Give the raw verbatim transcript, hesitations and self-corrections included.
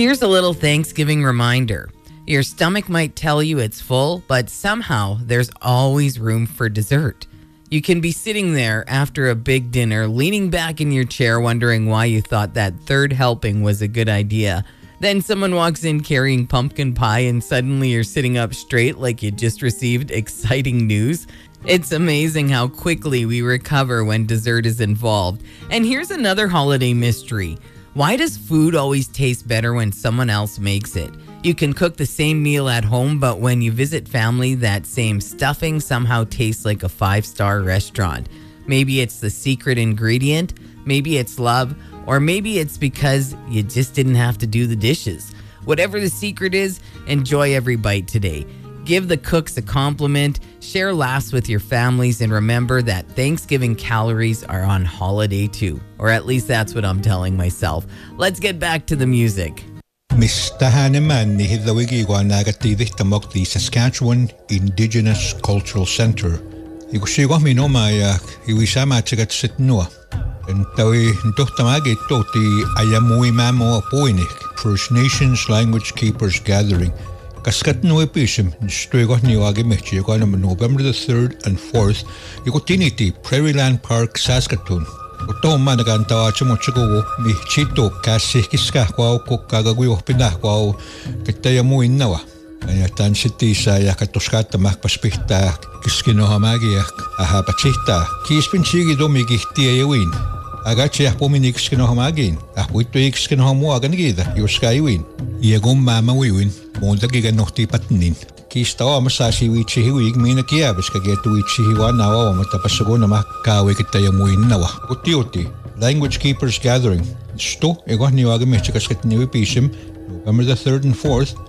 Here's a little Thanksgiving reminder. Your stomach might tell you it's full, but somehow there's always room for dessert. You can be sitting there after a big dinner, leaning back in your chair, wondering why you thought that third helping was a good idea. Then someone walks in carrying pumpkin pie and suddenly you're sitting up straight like you just received exciting news. It's amazing how quickly we recover when dessert is involved. And here's another holiday mystery. Why does food always taste better when someone else makes it? You can cook the same meal at home, but when you visit family, that same stuffing somehow tastes like a five-star restaurant. Maybe it's the secret ingredient, maybe it's love, or maybe it's because you just didn't have to do the dishes. Whatever the secret is, enjoy every bite today. Give the cooks a compliment, share laughs with your families, and remember that Thanksgiving calories are on holiday too. Or at least that's what I'm telling myself. Let's get back to the music. Mistahan naman ni Hidawigi wa nagativitamok the Saskatchewan Indigenous Cultural Center. Igusigo minomaya iwisama tigat sitnua. And tawi ntohtamagi toti ayamui mamo apoinik First Nations Language Keepers Gathering. Kaskat no episem strigo niwagi mechi ko na November the third and fourth igutiniti Prairie Land Park, Saskatoon. Ito man nagantawa chimo chigo mi chito kasi kiska kwao ko kagagwi pinah kwao kitaya mo inawa. Kaya tan city sa yakatoskata makpaspihta kiskino hamagiak aha pachita kispin sigi do mi gihti ayawin. Agachi ya pominik kiskino hamagin. Apuito kiskino hamu aganigida yoskaiwin. Iagom mama wiwin monda giganohti patnin. Kistawa masashi wichi hiwig mina kiabis kagetu wichi hiwa nawa matapasago na makawe kitaya mo inawa. Uti-uti, Language Keepers Gathering. Sto, ego niwaga mechikas kat niwi pisim, November the third and fourth,